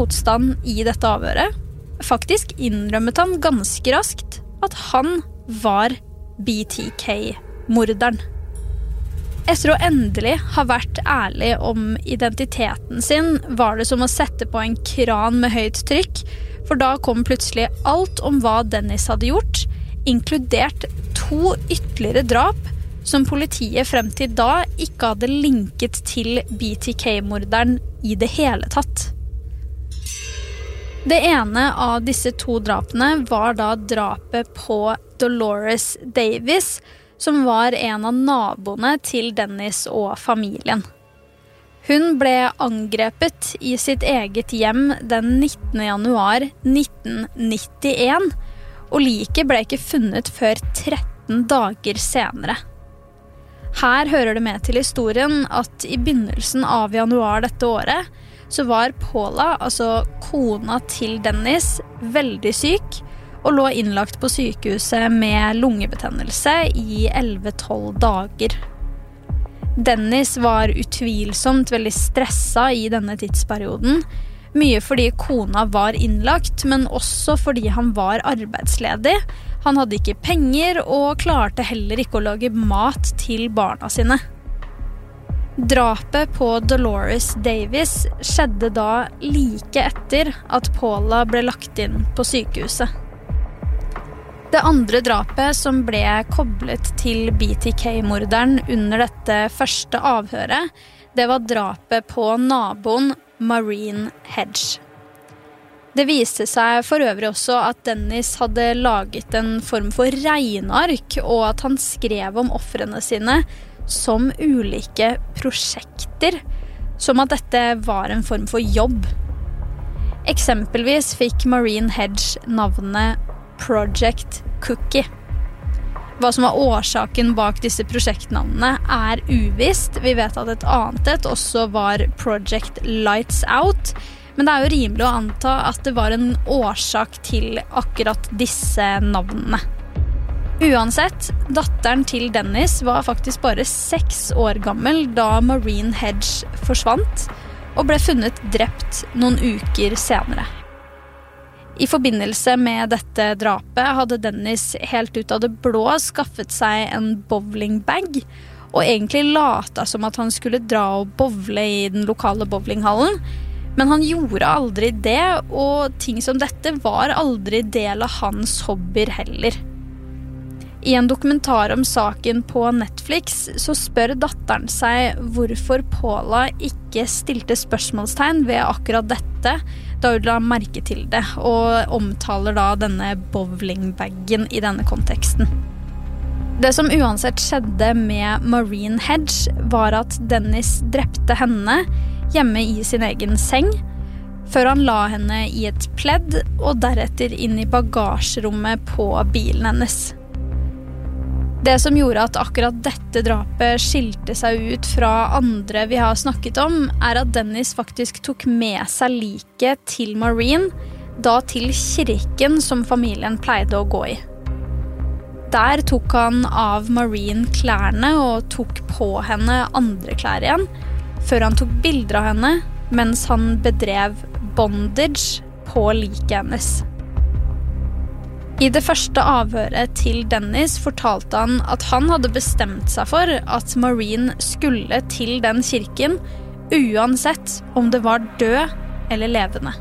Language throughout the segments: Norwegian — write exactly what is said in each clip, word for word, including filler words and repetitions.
motstand i dette avhøret. Faktisk innrømmet han ganske raskt at han var B T K-morderen. Etter å endelig ha vært ærlig om identiteten sin, var det som å sette på en kran med høyt trykk, for da kom plutselig alt om hva Dennis hadde gjort, inkludert to ytterligere drap som politiet frem til da ikke hadde linket til B T K-morderen i det hele tatt. Det ene av disse to drapene var da drapet på Dolores Davis, som var en av naboene til Dennis og familien. Hun ble angrepet i sitt eget hjem den nittende januar nitten nittien, og liket ble ikke funnet før tretten dager senere. Her hører det med til historien at i begynnelsen av januar dette året, så var Paula, altså kona til Dennis, veldig syk, og lå innlagt på sykehuset med lungebetennelse i elleve tolv dager. Dennis var utvilsomt veldig stresset i denne tidsperioden, mye fordi kona var innlagt, men også fordi han var arbeidsledig. Han hadde ikke penger og klarte heller ikke å lage mat til barna sine. Drapet på Dolores Davis skjedde da like etter at Paula ble lagt inn på sykehuset. Det andre drapet som ble koblet til B T K-morderen under dette første avhøret, det var drapet på naboen Maureen Hedge. Det viste seg for øvrig også at Dennis hadde laget en form for regneark, og at han skrev om ofrene sine som ulike prosjekter, som at dette var en form for jobb. Eksempelvis fikk Maureen Hedge navnet Project Cookie. Hva som var årsaken bak disse prosjektnavnene er uvisst. Vi vet at et annet et også var Project Lights Out, men det er jo rimelig å anta at det var en årsak til akkurat disse navnene. Uansett, datteren til Dennis var faktisk bare seks år gammel da Maureen Hedge forsvant, og ble funnet drept noen uker senere. I forbindelse med dette drapet hadde Dennis helt ut av det blå skaffet seg en bowlingbag, og egentlig lata som at han skulle dra og bowle i den lokale bowlinghallen, men han gjorde aldri det, og ting som dette var aldri del av hans hobbyer heller. I en dokumentar om saken på Netflix så spør datteren seg hvorfor Paula ikke stilte spørsmålstegn ved akkurat dette da hun la merke til det, og omtaler da denne bowlingbagen i denne konteksten. Det som uansett skjedde med Maureen Hedge var at Dennis drepte henne hjemme i sin egen seng, før han la henne i et pledd og deretter inn i bagasjerommet på bilen hennes. Det som gjorde at akkurat dette drapet skilte seg ut fra andre vi har snakket om, er at Dennis faktisk tok med seg liket til Maureen, da til kirken som familien pleide å gå i. Der tok han av Maureen klærne og tok på henne andre klær igjen, før han tok bilder av henne, mens han bedrev bondage på liket hennes. I det første avhøret til Dennis fortalte han at han hadde bestemt seg for at Maureen skulle til den kirken, uansett om det var død eller levende.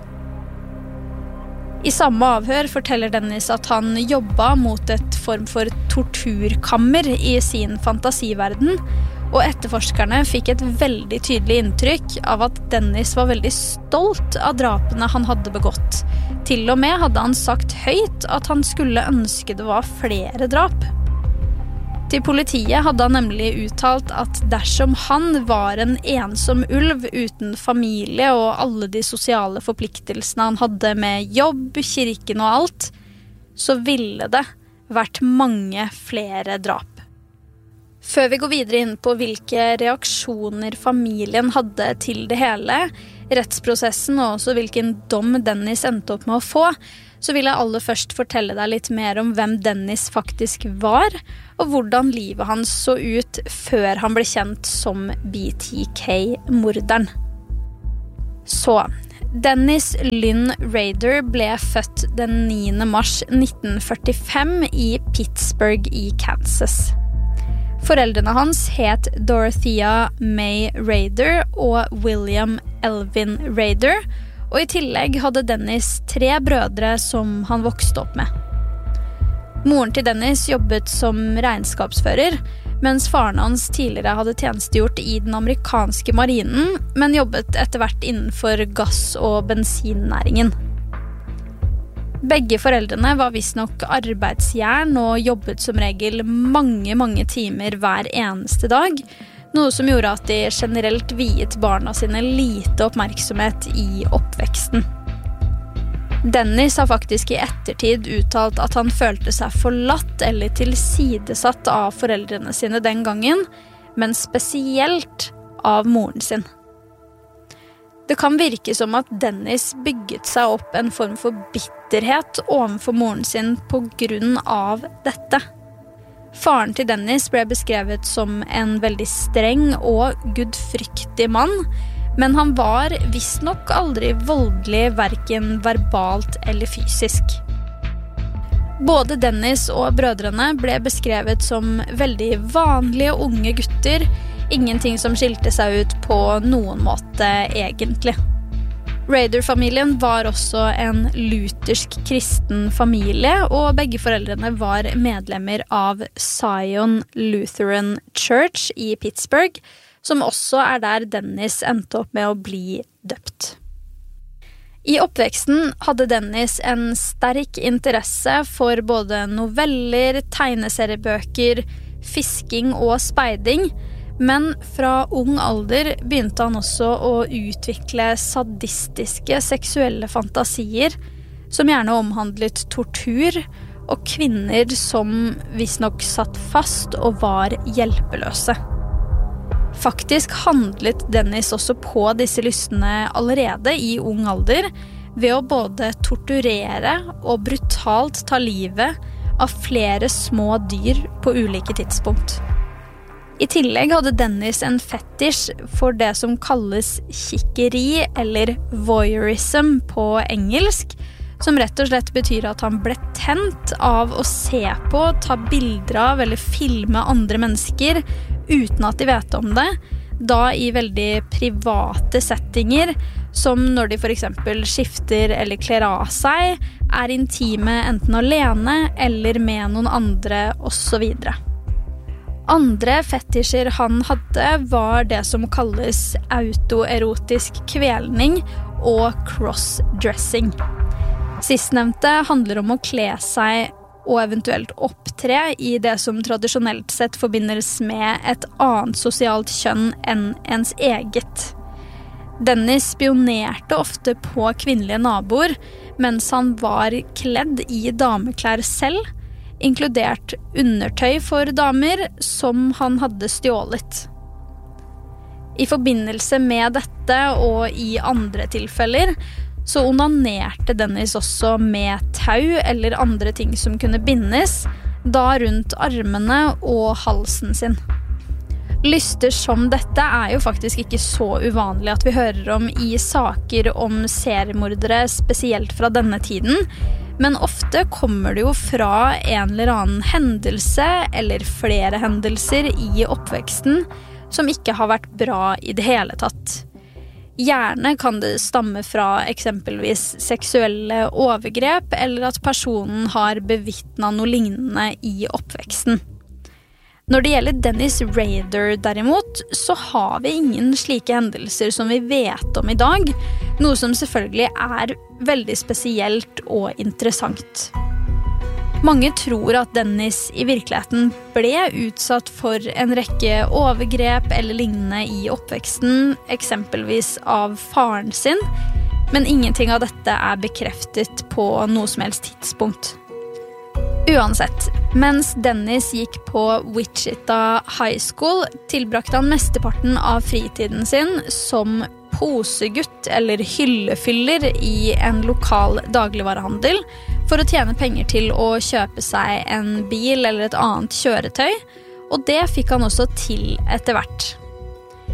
I samme avhør forteller Dennis at han jobbet mot et form for torturkammer i sin fantasiverden, og etterforskerne fikk et veldig tydelig inntrykk av at Dennis var veldig stolt av drapene han hadde begått. Til og med hadde han sagt høyt at han skulle ønske det var flere drap. Til politiet hadde han nemlig uttalt at dersom han var en ensom ulv uten familie og alle de sosiale forpliktelsene han hadde med jobb, kirken og alt, så ville det vært mange flere drap. Før vi går videre inn på hvilke reaksjoner familien hadde til det hele, rettsprosessen og også hvilken dom Dennis endte opp med å få, så vil jeg aller først fortelle deg litt mer om hvem Dennis faktisk var, og hvordan livet hans så ut før han ble kjent som B T K-morderen. Så, Dennis Lynn Rader ble født den niende mars nitten førtifem i Pittsburgh i Kansas. Foreldrene hans het Dorothea May Rader og William Elvin Rader, og i tillegg hadde Dennis tre brødre som han vokste opp med. Moren til Dennis jobbet som regnskapsfører, mens faren hans tidligere hadde tjenestegjort i den amerikanske marinen, men jobbet etter hvert innenfor gass- og bensinnæringen. Begge foreldrene var visstnok arbeidsjern og jobbet som regel mange, mange timer hver eneste dag, noe som gjorde at de generelt viet barna sine lite oppmerksomhet i oppveksten. Dennis har faktisk i ettertid uttalt at han følte seg forlatt eller tilsidesatt av foreldrene sine den gangen, men spesielt av moren sin. Det kan virke som at Dennis bygget seg opp en form for bitterhet overfor moren sin på grunn av dette. Faren til Dennis ble beskrevet som en veldig streng og gudfryktig mann, men han var visstnok aldri voldelig, hverken verbalt eller fysisk. Både Dennis og brødrene ble beskrevet som veldig vanlige unge gutter, ingenting som skilte seg ut på noen måte egentlig. Rader-familien var også en luthersk kristen familie, og begge foreldrene var medlemmer av Zion Lutheran Church i Pittsburgh, som også er der Dennis endte opp med å bli døpt. I oppveksten hadde Dennis en sterk interesse for både noveller, tegneseriebøker, fisking og speiding, men fra ung alder begynte han også å utvikle sadistiske seksuelle fantasier, som gjerne omhandlet tortur, og kvinner som visstnok satt fast og var hjelpeløse. Faktisk handlet Dennis også på disse lystene allerede i ung alder, ved å både torturere og brutalt ta livet av flere små dyr på ulike tidspunkt. I tillegg hadde Dennis en fetisj for det som kalles kikkeri eller voyeurism på engelsk, som rett og slett betyr at han ble tent av å se på, ta bilder av eller filme andre mennesker uten at de vet om det, da i veldig private settinger, som når de for eksempel skifter eller kler av seg, er intime enten alene eller med noen andre og så videre. Andre fetisjer han hadde var det som kalles autoerotisk kvelning og crossdressing. Sistnevnte handler om å kle seg og eventuelt opptre i det som tradisjonelt sett forbindes med et annet sosialt kjønn enn ens eget. Dennis spionerte ofte på kvinnelige naboer, mens han var kledd i dameklær selv, inkludert undertøy for damer som han hadde stjålet. I forbindelse med dette og i andre tilfeller så onanerte Dennis også med tau eller andre ting som kunne bindes, da rundt armene og halsen sin. Lyster som dette er jo faktisk ikke så uvanlig at vi hører om i saker om seriemordere, spesielt fra denne tiden, men ofte kommer det jo fra en eller annen hendelse eller flere hendelser i oppveksten som ikke har vært bra i det hele tatt. Gjerne kan det stamme fra eksempelvis seksuelle overgrep eller at personen har bevitnet noe lignende i oppveksten. Når det gjelder Dennis Rader derimot, så har vi ingen slike hendelser som vi vet om i dag, noe som selvfølgelig er veldig spesielt og interessant. Mange tror at Dennis i virkeligheten ble utsatt for en rekke overgrep eller lignende i oppveksten, eksempelvis av faren sin, men ingenting av dette er bekreftet på noe som helst tidspunkt. Uansett, mens Dennis gikk på Wichita High School, tilbrakte han mesteparten av fritiden sin som posegutt eller hyllefyller i en lokal dagligvarehandel for å tjene penger til å kjøpe seg en bil eller et annet kjøretøy, og det fikk han også til etter hvert.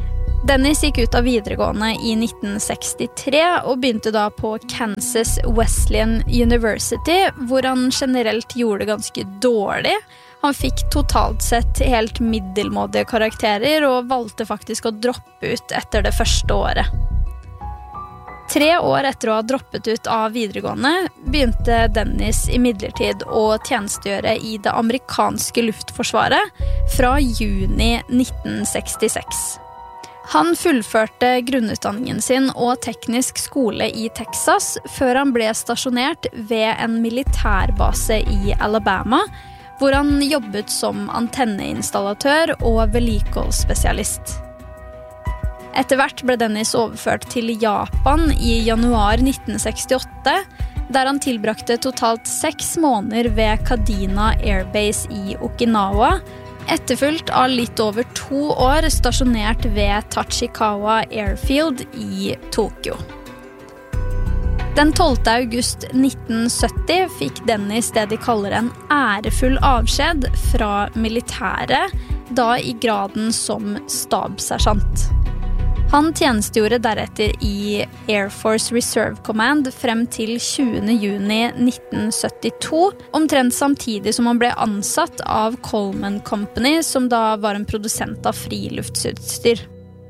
Dennis gikk ut av videregående i nitten sekstitre og begynte da på Kansas Wesleyan University, hvor han generelt gjorde det ganske dårlig. Han fikk totalt sett helt middelmådige karakterer og valgte faktisk å droppe ut etter det første året. Tre år etter å ha droppet ut av videregående begynte Dennis imidlertid å tjenestegjøre i det amerikanske luftforsvaret fra juni nitten sekstiseks. Han fullførte grunnutdanningen sin og teknisk skole i Texas før han ble stasjonert ved en militærbase i Alabama, hvor han jobbet som antenneinstallatør og vedlikeholdsspesialist. Etter hvert ble Dennis overført til Japan i januar nitten sekstiåtte, der han tilbrakte totalt seks måneder ved Kadena Airbase i Okinawa, etterfulgt av litt over to år stasjonert ved Tachikawa Airfield i Tokyo. Den tolvte august nitten sytti fikk Dennis det de kaller en ærefull avskjed fra militæret, da i graden som stabssersjant. Han tjenestegjorde deretter i Air Force Reserve Command frem til tjuende juni nitten syttito, omtrent samtidig som han ble ansatt av Coleman Company, som da var en produsent av friluftsutstyr.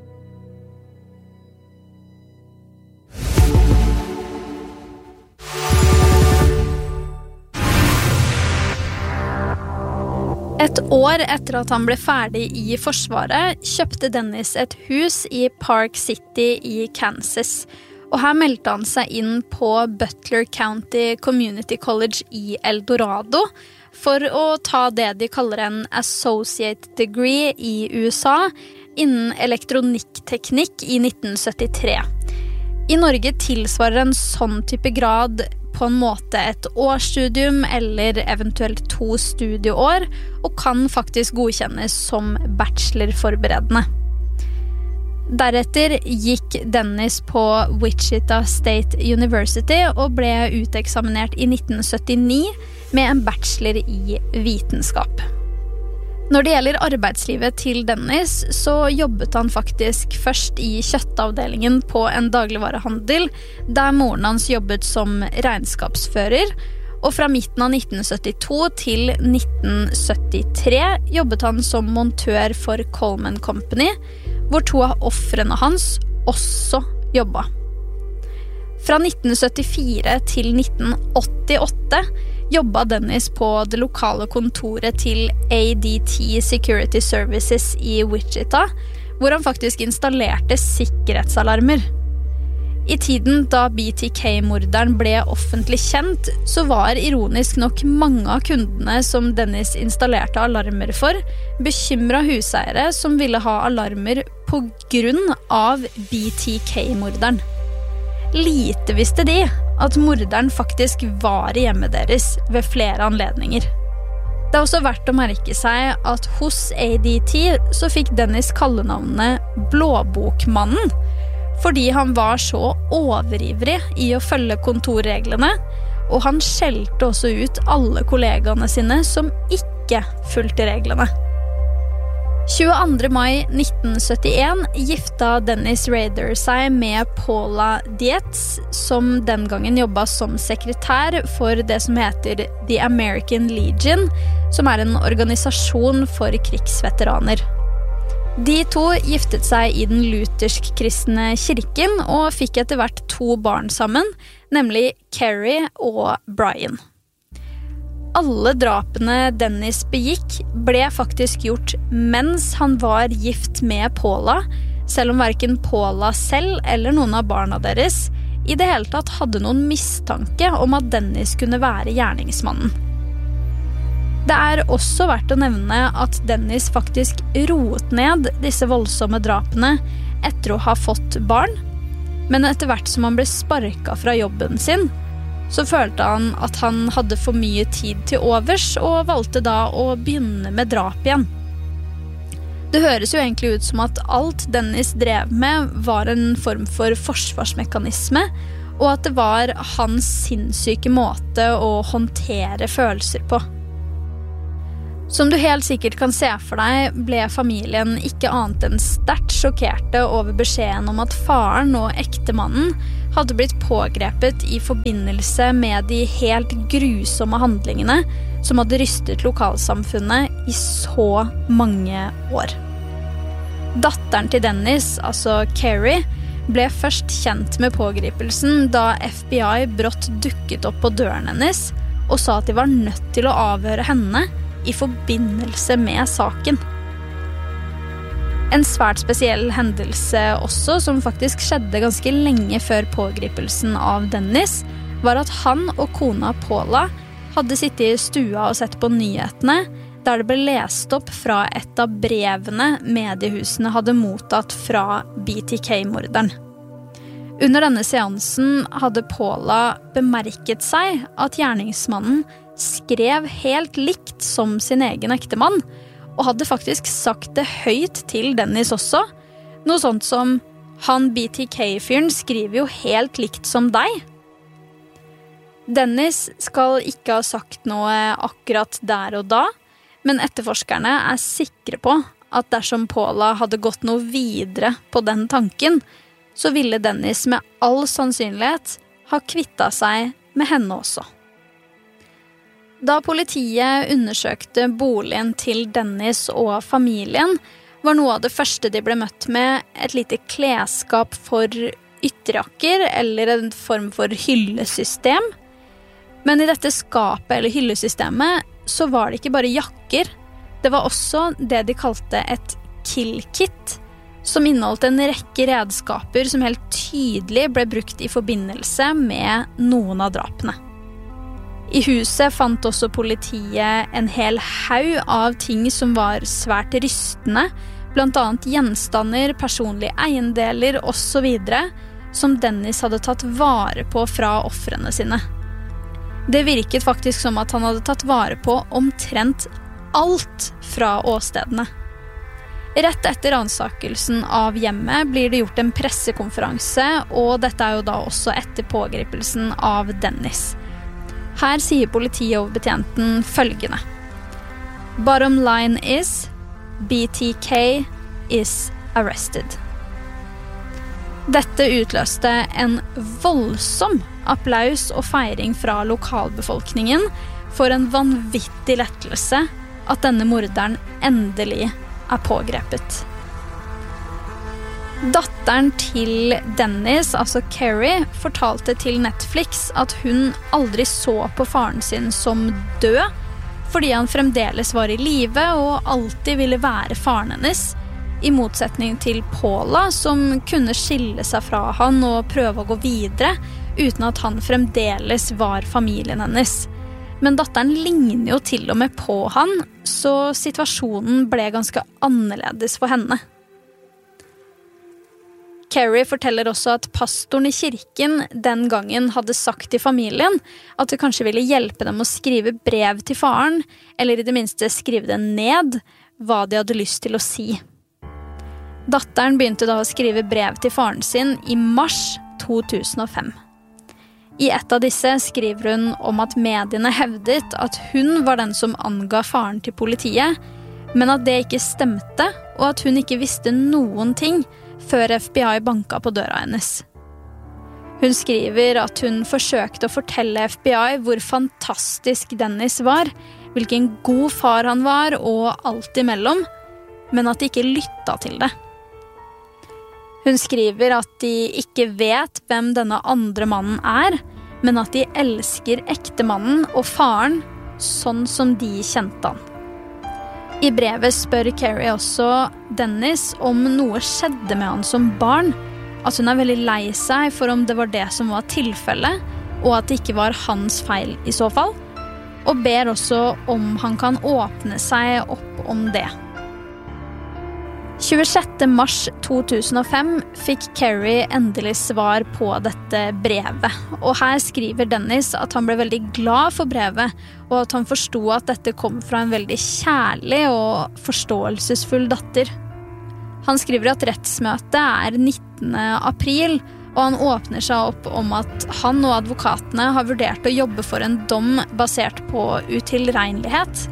Et år etter at han ble ferdig i forsvaret, kjøpte Dennis et hus i Park City i Kansas. Og her meldte han seg inn på Butler County Community College i El Dorado for å ta det de kaller en associate degree i U S A innen elektronikkteknikk i nitten syttitre. I Norge tilsvarer en sånn type grad på en måte et årsstudium eller eventuelt to studieår, og kan faktisk godkjennes som bachelorforberedende. Deretter gikk Dennis på Wichita State University og ble uteksaminert i nitten syttini med en bachelor i vitenskap. Når det gjelder arbeidslivet til Dennis, så jobbet han faktisk først i kjøttavdelingen på en dagligvarehandel, der moren hans jobbet som regnskapsfører, og fra midten av nitten syttito til nitten syttitre jobbet han som montør for Coleman Company, hvor to av offrene hans også jobbet. Fra nitten syttifire til nitten åttiåtte jobbet Dennis på det lokale kontoret til A D T Security Services i Wichita, hvor han faktisk installerte sikkerhetsalarmer. I tiden da B T K-morderen ble offentlig kjent, så var ironisk nok mange av kundene som Dennis installerte alarmer for, bekymret huseiere som ville ha alarmer på grunn av B T K-morderen. Lite visste de at morderen faktisk var i hjemmet deres ved flere anledninger. Det er også verdt å merke seg at hos A D T så fikk Dennis kallenavnet Blåbokmannen, fordi han var så overivrig i å følge kontorreglene, og han skjelte også ut alle kollegaene sine som ikke fulgte reglene. tjueandre mai nitten syttien gifta Dennis Rader seg med Paula Dietz, som den gangen jobbet som sekretær for det som heter The American Legion, som er en organisasjon for krigsveteraner. De to giftet seg i den luthersk-kristne kirken og fikk etter hvert to barn sammen, nemlig Carrie og Brian. Alle drapene Dennis begikk ble faktisk gjort mens han var gift med Paula, selv om hverken Paula selv eller noen av barna deres i det hele tatt hadde noen mistanke om at Dennis kunne være gjerningsmannen. Det er også verdt å nevne at Dennis faktisk roet ned disse voldsomme drapene etter å ha fått barn, men etter hvert som han ble sparket fra jobben sin, så følte han at han hadde for mye tid til overs, og valgte da å begynne med drap igjen. Det høres jo egentlig ut som at alt Dennis drev med var en form for forsvarsmekanisme, og at det var hans sinnssyke måte å håndtere følelser på. Som du helt sikkert kan se for deg, ble familien ikke annet enn sterkt sjokkerte over beskjeden om at faren og ektemannen hadde blitt pågrepet i forbindelse med de helt grusomme handlingene som hadde rystet lokalsamfunnet i så mange år. Datteren til Dennis, altså Carrie, ble først kjent med pågripelsen da F B I brått dukket opp på døren hennes og sa at de var nødt til å avhøre henne i forbindelse med saken. En svært spesiell hendelse også, som faktisk skjedde ganske lenge før pågripelsen av Dennis, var at han og kona Paula hadde sittet i stua og sett på nyhetene, der det ble lest opp fra et av brevene mediehusene hadde mottatt fra B T K-morderen. Under denne seansen hadde Paula bemerket seg at gjerningsmannen skrev helt likt som sin egen ektemann, og hadde faktisk sagt det høyt til Dennis også. Noe sånt som, han B T K-fyren skriver jo helt likt som deg. Dennis skal ikke ha sagt noe akkurat der og da, men etterforskerne er sikre på at dersom Paula hadde gått noe videre på den tanken, så ville Dennis med all sannsynlighet ha kvittet seg med henne også. Da politiet undersøkte boligen til Dennis og familien, var noe av det første de ble møtt med et lite klesskap for ytterjakker eller en form for hyllesystem. Men i dette skapet eller hyllesystemet så var det ikke bare jakker. Det var også det de kalte et kill kit, som inneholdt en rekke redskaper som helt tydelig ble brukt i forbindelse med noen av drapene. I huset fant også politiet en hel haug av ting som var svært rystende, blant annet gjenstander, personlige eiendeler og så videre, som Dennis hadde tatt vare på fra ofrene sine. Det virket faktisk som at han hadde tatt vare på omtrent alt fra åstedene. Rett etter ransakelsen av hjemmet blir det gjort en pressekonferanse, og dette er jo da også etter pågripelsen av Dennis. Her sier politioverbetjenten følgende. Bottom line is, B T K is arrested. Dette utløste en voldsom applaus og feiring fra lokalbefolkningen for en vanvittig lettelse at denne morderen endelig er pågrepet. Datteren til Dennis, altså Carrie, fortalte til Netflix at hun aldri så på faren sin som død, fordi han fremdeles var i live og alltid ville være faren hennes, i motsetning til Paula, som kunne skille seg fra han og prøve å gå videre, uten at han fremdeles var familien hennes. Men datteren ligner jo til og med på han, så situasjonen ble ganske annerledes for henne. Carrie forteller også at pastoren i kirken den gangen hadde sagt til familien at det kanskje ville hjelpe dem å skrive brev til faren, eller i det minste skrive det ned, hva de hadde lyst til å si. Datteren begynte da å skrive brev til faren sin i mars to tusen og fem. I et av disse skriver hun om at mediene hevdet at hun var den som anga faren til politiet, men at det ikke stemte, og at hun ikke visste noen ting før F B I banka på døra hennes. Hun skriver at hun forsøkte å fortelle F B I hvor fantastisk Dennis var, hvilken god far han var og alt imellom, men at de ikke lyttet til det. Hun skriver at de ikke vet hvem denne andre mannen er, men at de elsker ektemannen og faren sånn som de kjente han. I brevet spør Carrie også Dennis om noe skjedde med han som barn, at hun er veldig lei seg for om det var det som var tilfellet, og at det ikke var hans feil i så fall, og ber også om han kan åpne seg opp om det. tjuesjette mars to tusen og fem fikk Carrie endelig svar på dette brevet, og her skriver Dennis at han ble veldig glad for brevet, og at han forstod at dette kom fra en veldig kjærlig og forståelsesfull datter. Han skriver at rettsmøtet er nittende april, og han åpner seg opp om at han og advokatene har vurdert å jobbe for en dom basert på utilregnelighet,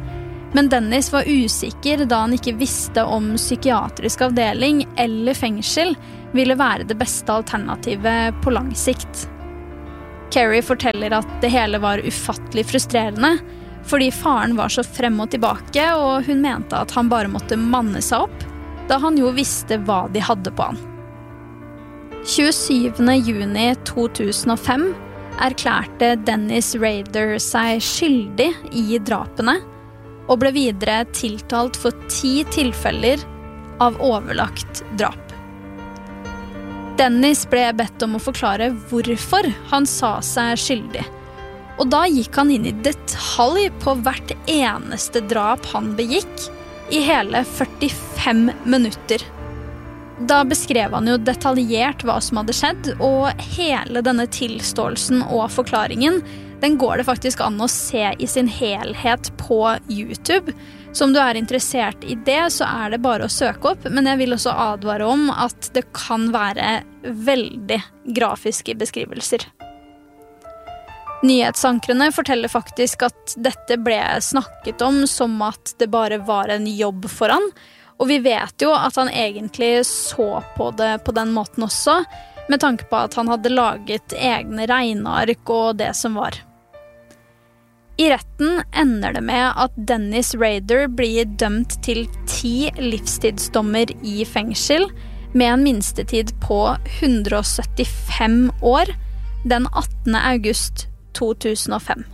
Men Dennis var usikker da han ikke visste om psykiatrisk avdeling eller fengsel ville være det beste alternativet på lang sikt. Carrie forteller at det hele var ufattelig frustrerende, fordi faren var så frem og tilbake, og hun mente at han bare måtte manne seg opp, da han jo visste hva de hadde på han. tjuesyvende juni to tusen og fem erklærte Dennis Rader seg skyldig i drapene, og ble videre tiltalt for ti tilfeller av overlagt drap. Dennis ble bedt om å forklare hvorfor han sa seg skyldig, og da gikk han inn i detalj på hvert eneste drap han begikk i hele førtifem minutter. Da beskrev han jo detaljert hva som hadde skjedd, og hele denne tilståelsen og forklaringen, den går det faktisk an å se i sin helhet på YouTube. Så om du er interessert i det, så er det bare å søke opp, men jeg vil også advare om at det kan være veldig grafiske beskrivelser. Nyhetsankrene forteller faktisk at dette ble snakket om som at det bare var en jobb for han, og vi vet jo at han egentlig så på det på den måten også, med tanke på at han hadde laget egne regneark og det som var. I retten ender det med at Dennis Rader blir dømt til ti livstidsdommer i fengsel, med en minstetid på hundre og syttifem år, den attende august to tusen og fem.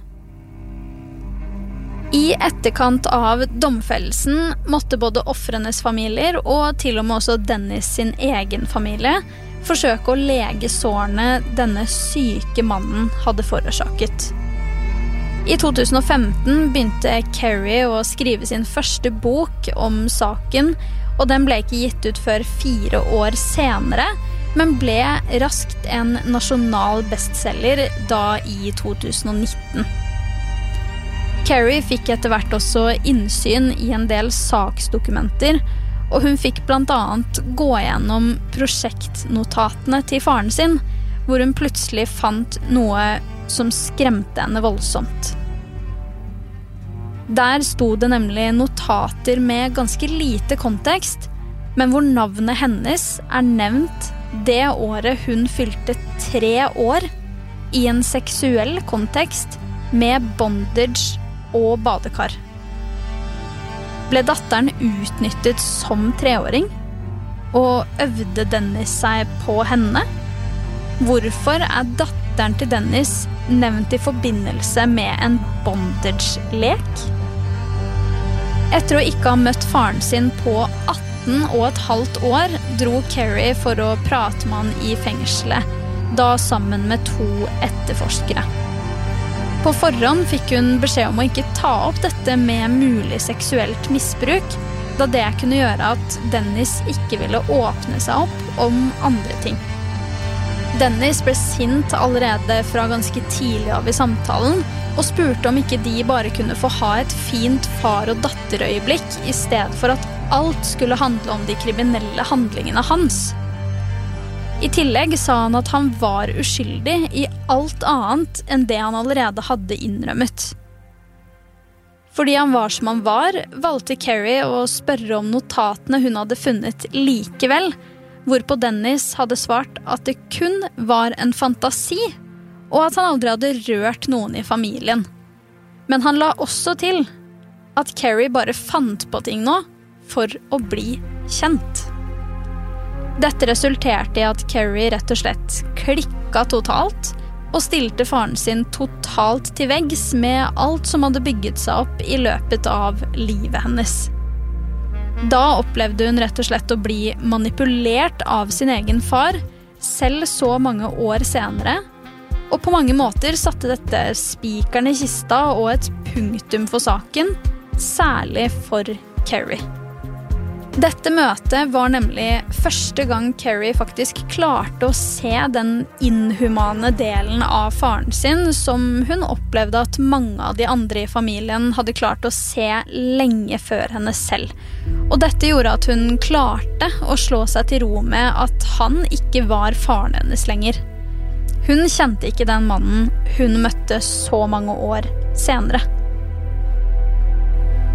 I etterkant av domfellelsen måtte både offrenes familier og til og med også Dennis sin egen familie forsøke å lege sårene denne syke mannen hadde forårsaket. I to tusen og femten begynte Carrie å skrive sin første bok om saken, og den ble ikke gitt ut før fire år senere, men ble raskt en nasjonal bestseller da i to tusen og nitten. Carrie fikk etter hvert også innsyn i en del saksdokumenter, og hun fikk blant annet gå gjennom prosjektnotatene til faren sin, hvor hun plutselig fant noe som skremte henne voldsomt. Der sto det nemlig notater med ganske lite kontekst, men hvor navnet hennes er nevnt det året hun fylte tre år i en seksuell kontekst med bondage og badekar. Ble datteren utnyttet som treåring, og øvde Dennis seg på henne? Hvorfor er datteren til Dennis nevnt i forbindelse med en bondage-lek? Etter å ikke ha møtt faren sin på atten og et halvt år, dro Carrie for å prate med han i fengselet, da sammen med to etterforskere. På forhånd fikk hun beskjed om å ikke ta opp dette med mulig seksuelt misbruk, da det kunne gjøre at Dennis ikke ville åpne seg opp om andre ting. Dennis ble sint allerede fra ganske tidlig av i samtalen, og spurte om ikke de bare kunne få ha et fint far- og datterøyeblikk, i stedet for at alt skulle handle om de kriminelle handlingene hans. I tillegg sa han at han var uskyldig i alt annet enn det han allerede hadde innrømmet. Fordi han var som han var, valgte Carrie å spørre om notatene hun hadde funnet likevel, hvorpå Dennis hadde svart at det kun var en fantasi, og at han aldri hadde rørt noen i familien. Men han la også til at Carrie bare fant på ting nå for å bli kjent. Dette resulterte i at Carrie rett og slett klikket totalt, og stilte faren sin totalt til veggs med alt som hadde bygget seg opp i løpet av livet hennes. Da opplevde hun rett og slett å bli manipulert av sin egen far, selv så mange år senere, og på mange måter satte dette spikeren i kista og et punktum for saken, særlig for Carrie. Dette møtet var nemlig første gang Carrie faktisk klarte å se den inhumane delen av faren sin, som hun opplevde at mange av de andre i familien hadde klart å se lenge før henne selv. Og dette gjorde at hun klarte å slå seg til ro med at han ikke var faren hennes lenger. Hun kjente ikke den mannen hun møtte så mange år senere.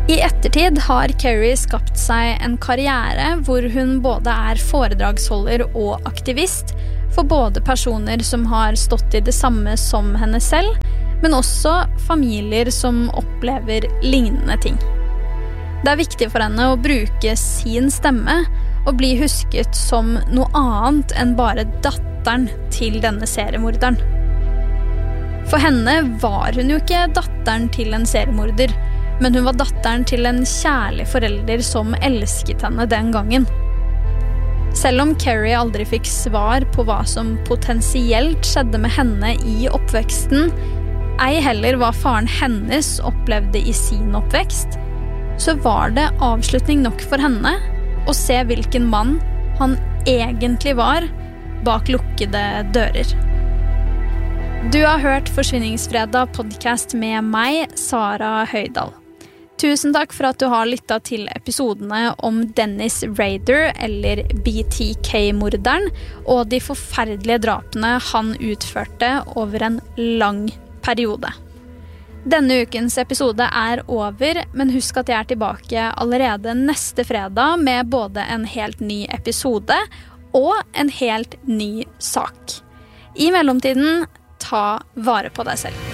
I ettertid har Carrie skapt seg en karriere hvor hun både er foredragsholder og aktivist for både personer som har stått i det samme som henne selv, men også familier som opplever lignende ting. Det er viktig for henne å bruke sin stemme og bli husket som noe annet enn bare datteren til denne seriemorderen. For henne var hun jo ikke datteren til en seriemorder, men hun var datteren til en kjærlig forelder som elsket henne den gangen. Selv om Carrie aldri fikk svar på hva som potensielt skjedde med henne i oppveksten, ei heller hva faren hennes opplevde i sin oppvekst, så var det avslutning nok for henne å se hvilken mann han egentlig var bak lukkede dører. Du har hørt Forsvinningsfredag podcast med meg, Sara Høydal. Tusen takk for at du har lyttet til episodene om Dennis Rader, eller B T K-morderen, og de forferdelige drapene han utførte over en lang periode. Denne ukens episode er over, men husk at jeg er tilbake allerede neste fredag med både en helt ny episode og en helt ny sak. I mellomtiden, ta vare på deg selv.